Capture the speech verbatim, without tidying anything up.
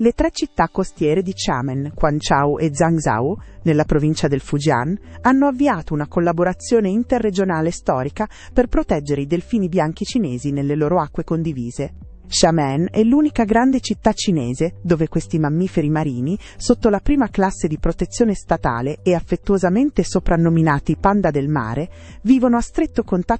Le tre città costiere di Xiamen, Quanzhou e Zhangzhou, nella provincia del Fujian, hanno avviato una collaborazione interregionale storica per proteggere i delfini bianchi cinesi nelle loro acque condivise. Xiamen è l'unica grande città cinese dove questi mammiferi marini, sotto la prima classe di protezione statale e affettuosamente soprannominati panda del mare, vivono a stretto contatto